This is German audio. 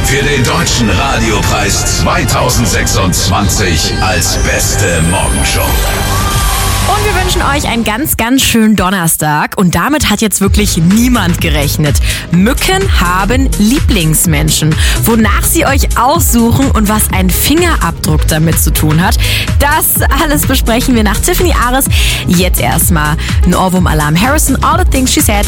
für den Deutschen Radiopreis 2026 als beste Morgenshow. Und wir wünschen euch einen ganz, ganz schönen Donnerstag. Und damit hat jetzt wirklich niemand gerechnet. Mücken haben Lieblingsmenschen. Wonach sie euch aussuchen und was ein Fingerabdruck damit zu tun hat, das alles besprechen wir nach Tiffany Ares. Jetzt erstmal ein Ohrwurm-Alarm. Harrison, All the Things She Said.